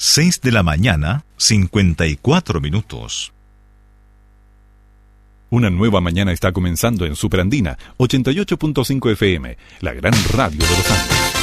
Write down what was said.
6 de la mañana, 54 minutos. Una nueva mañana está comenzando en Superandina 88.5 FM, la gran radio de los Andes.